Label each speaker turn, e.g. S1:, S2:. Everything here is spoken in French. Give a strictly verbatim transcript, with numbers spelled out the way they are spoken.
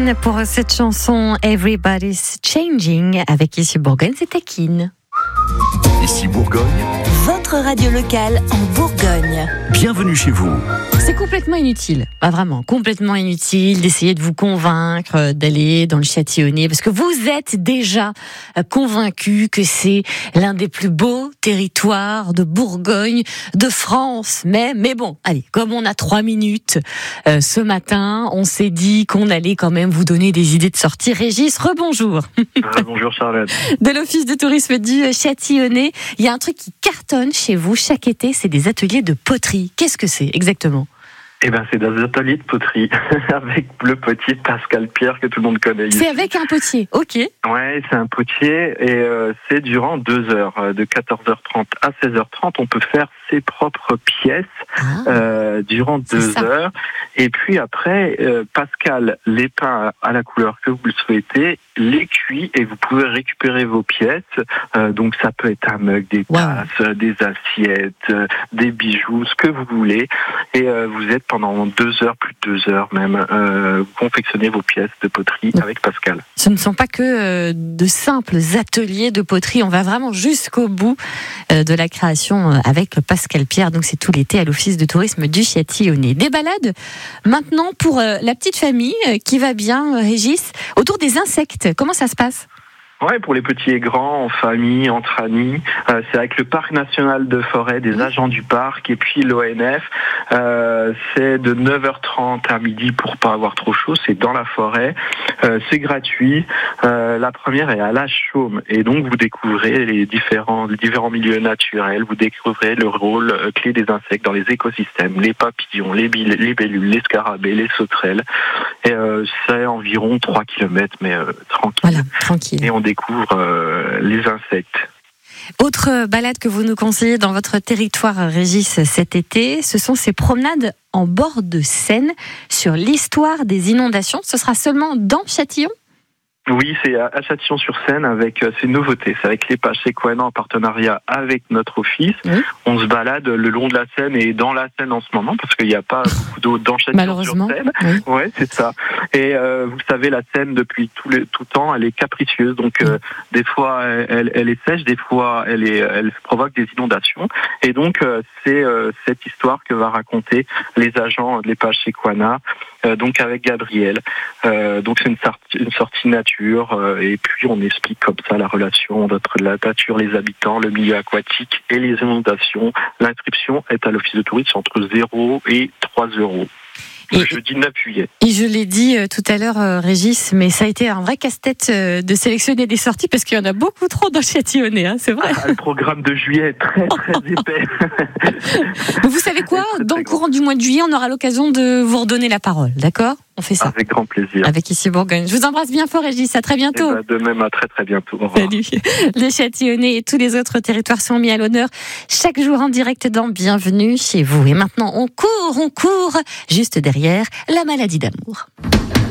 S1: Kin pour cette chanson Everybody's Changing avec Ici Bourgogne, c'était Kin.
S2: Ici Bourgogne,
S3: votre radio locale en Bourgogne.
S2: Bienvenue chez vous.
S1: C'est complètement inutile, pas vraiment, complètement inutile d'essayer de vous convaincre d'aller dans le Châtillonnais parce que vous êtes déjà convaincus que c'est l'un des plus beaux territoires de Bourgogne, de France même. Mais bon, allez, comme on a trois minutes euh, ce matin, on s'est dit qu'on allait quand même vous donner des idées de sortie. Régis, rebonjour.
S4: Bonjour Charlotte.
S1: De l'Office de tourisme du Châtillonnais, il y a un truc qui cartonne chez vous chaque été, c'est des ateliers de poterie. Qu'est-ce que c'est exactement ?
S4: Eh ben, c'est des ateliers de poterie avec le potier Pascal Pierre que tout le monde connaît ici.
S1: C'est avec un potier, ok.
S4: Ouais, c'est un potier et euh, c'est durant deux heures, de quatorze heures trente à seize heures trente. On peut faire ses propres pièces ah, euh, durant deux heures. Et puis après, euh, Pascal les peint à la couleur que vous le souhaitez, les cuit et vous pouvez récupérer vos pièces. Euh, donc ça peut être un mug, des tasses, wow. des assiettes, euh, des bijoux, ce que vous voulez. Et euh, vous êtes pendant deux heures, plus de deux heures même, euh, vous confectionnez vos pièces de poterie oui. avec Pascal.
S1: Ce ne sont pas que euh, de simples ateliers de poterie, on va vraiment jusqu'au bout euh, de la création euh, avec Pascal Pierre, donc c'est tout l'été à l'Office de tourisme du Châtillonnais. Des balades maintenant pour euh, la petite famille euh, qui va bien, euh, Régis, autour des insectes. Comment ça se passe ?
S4: Ouais, pour les petits et grands, en famille, entre amis. Euh, c'est avec le Parc National de Forêt, des agents du parc et puis l'O N F. Euh, c'est de neuf heures trente à midi pour pas avoir trop chaud. C'est dans la forêt. Euh, c'est gratuit. Euh, la première est à la Chaume. Et donc, vous découvrez les différents, les différents milieux naturels. Vous découvrez le rôle euh, clé des insectes dans les écosystèmes. Les papillons, les, bil- les bellules, les scarabées, les sauterelles. Et euh, c'est environ trois kilomètres, mais euh, tranquille.
S1: Voilà, tranquille.
S4: Et on découvre euh, les insectes.
S1: Autre balade que vous nous conseillez dans votre territoire, Régis, cet été, ce sont ces promenades en bord de Seine sur l'histoire des inondations. Ce sera seulement dans Châtillon ?
S4: Oui, c'est à Châtillon-sur-Seine avec euh, ces nouveautés. C'est avec les pages Sequana en partenariat avec notre office. Oui. On se balade le long de la Seine et dans la Seine en ce moment parce qu'il n'y a pas beaucoup d'eau dans Châtillon-sur-Seine. Oui. Ouais, c'est ça. Et euh, vous savez, la Seine depuis tout le tout temps, elle est capricieuse. Donc euh, des fois, elle, elle est sèche, des fois, elle est, elle provoque des inondations. Et donc euh, c'est euh, cette histoire que va raconter les agents de les pages Sequana. Euh, donc avec Gabriel. Euh, donc c'est une sortie, une sortie nature euh, et puis on explique comme ça la relation entre la nature, les habitants, le milieu aquatique et les inondations. L'inscription est à l'Office de tourisme entre zéro et trois euros. Le jeudi neuf juillet.
S1: Et je l'ai dit euh, tout à l'heure, euh, Régis, mais ça a été un vrai casse-tête euh, de sélectionner des sorties parce qu'il y en a beaucoup trop dans le Châtillonnais, hein, c'est vrai.
S4: Ah, le programme de juillet est très très épais.
S1: Mais vous savez quoi ? Dans le courant du mois de juillet, on aura l'occasion de vous redonner la parole, d'accord ? On fait ça.
S4: Avec grand plaisir.
S1: Avec Ici Bourgogne. Je vous embrasse bien fort, Régis. À très bientôt.
S4: Ben, de même, à très très bientôt. Au revoir.
S1: Salut. Le Châtillonnais et tous les autres territoires sont mis à l'honneur chaque jour en direct dans Bienvenue chez vous. Et maintenant, on court, on court, juste derrière la maladie d'amour.